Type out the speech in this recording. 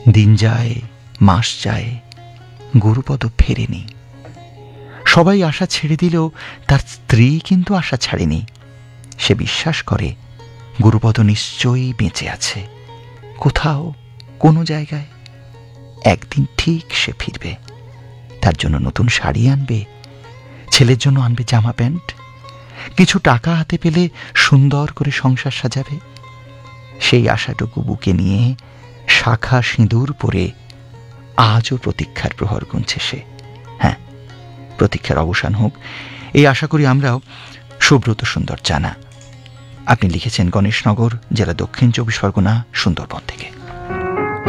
দিন যায়, মাস যায়, গুরুপদ ফেরেনি। সবাই আশা ছেড়ে দিলেও তার স্ত্রী কিন্তু আশা ছাড়েনি। সে বিশ্বাস করে গুরুপদ নিশ্চয়ই বেঁচে আছে, কোথাও কোনো জায়গায়। একদিন ঠিক সে ফিরবে, তার জন্য নতুন শাড়ি আনবে, ছেলের জন্য আনবে জামা প্যান্ট, কিছু টাকা হাতে পেলে সুন্দর করে সংসার সাজাবে। সেই আশাটুকু বুকে নিয়ে শাখা সিঁদুর পরে আজও প্রতীক্ষার প্রহর গুনছে সে। হ্যাঁ, প্রতীক্ষার অবসান হোক, এই আশা করি আমরাও। সুব্রত সুন্দর জানা। আপনি লিখেছেন গণেশনগর, জেলা দক্ষিণ চব্বিশ পরগনা, সুন্দরবন থেকে।